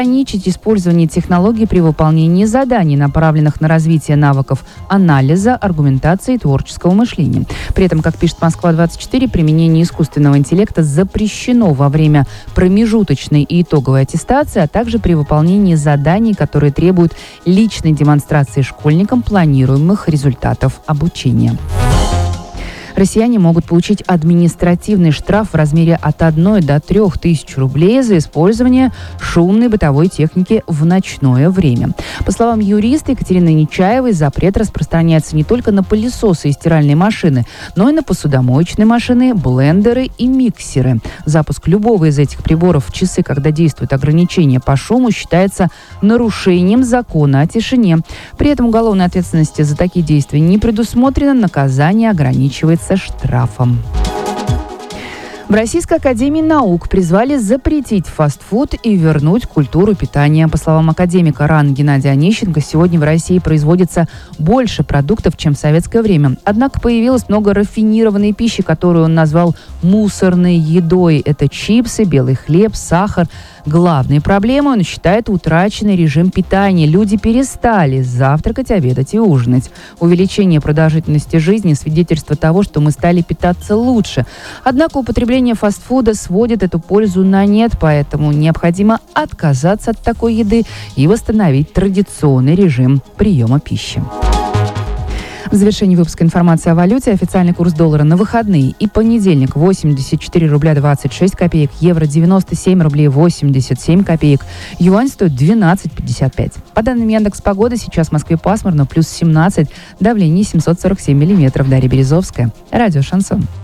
ограничить использование технологий при выполнении заданий, направленных на развитие навыков анализа, аргументации и творческого мышления. При этом, как пишет Москва-24, применение искусственного интеллекта запрещено во время промежуточной и итоговой аттестации, а также при выполнении заданий, которые требуют личной демонстрации школьникам планируемых результатов обучения. Россияне могут получить административный штраф в размере от 1 до 3 тысяч рублей за использование шумной бытовой техники в ночное время. По словам юриста Екатерины Нечаевой, запрет распространяется не только на пылесосы и стиральные машины, но и на посудомоечные машины, блендеры и миксеры. Запуск любого из этих приборов в часы, когда действует ограничение по шуму, считается нарушением закона о тишине. При этом уголовной ответственности за такие действия не предусмотрено, наказание ограничивается штрафом. В Российской академии наук призвали запретить фастфуд и вернуть культуру питания. По словам академика РАН Геннадия Онищенко, сегодня в России производится больше продуктов, чем в советское время. Однако появилось много рафинированной пищи, которую он назвал мусорной едой. Это чипсы, белый хлеб, сахар. Главной проблемой он считает утраченный режим питания. Люди перестали завтракать, обедать и ужинать. Увеличение продолжительности жизни – свидетельство того, что мы стали питаться лучше. Однако употребление фастфуда сводит эту пользу на нет, поэтому необходимо отказаться от такой еды и восстановить традиционный режим приема пищи. В завершении выпуска информация о валюте. Официальный курс доллара на выходные и понедельник: 84 рубля 26 копеек, евро 97 рублей 87 копеек, юань стоит 12,55. По данным Яндекс.Погоды, сейчас в Москве пасмурно, плюс 17, давление 747 миллиметров. Дарья Березовская, радио «Шансон».